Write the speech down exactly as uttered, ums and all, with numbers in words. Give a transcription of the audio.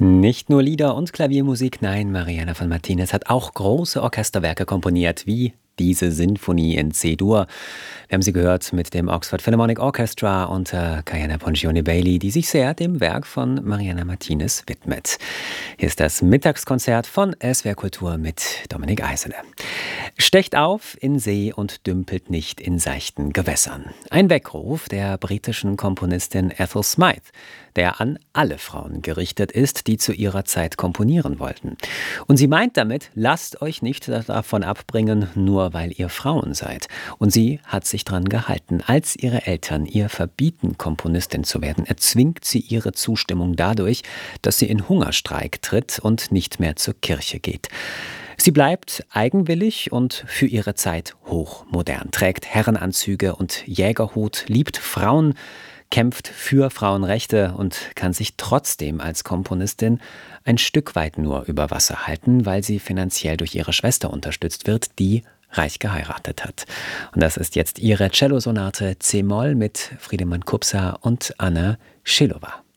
Nicht nur Lieder und Klaviermusik, nein, Mariana von Martinez hat auch große Orchesterwerke komponiert, wie diese Sinfonie in C-Dur. Wir haben sie gehört mit dem Oxford Philharmonic Orchestra unter Diana Ponchione-Bailey, die sich sehr dem Werk von Mariana Martinez widmet. Hier ist das Mittagskonzert von S W R Kultur mit Dominik Eisele. Stecht auf in See und dümpelt nicht in seichten Gewässern. Ein Weckruf der britischen Komponistin Ethel Smythe, der an alle Frauen gerichtet ist, die zu ihrer Zeit komponieren wollten. Und sie meint damit, lasst euch nicht davon abbringen, nur weil ihr Frauen seid. Und sie hat sich dran gehalten. Als ihre Eltern ihr verbieten, Komponistin zu werden, erzwingt sie ihre Zustimmung dadurch, dass sie in Hungerstreik tritt und nicht mehr zur Kirche geht. Sie bleibt eigenwillig und für ihre Zeit hochmodern, trägt Herrenanzüge und Jägerhut, liebt Frauen, kämpft für Frauenrechte und kann sich trotzdem als Komponistin ein Stück weit nur über Wasser halten, weil sie finanziell durch ihre Schwester unterstützt wird, die reich geheiratet hat. Und das ist jetzt ihre Cellosonate C-Moll mit Friedemann Kupsa und Anna Schilova.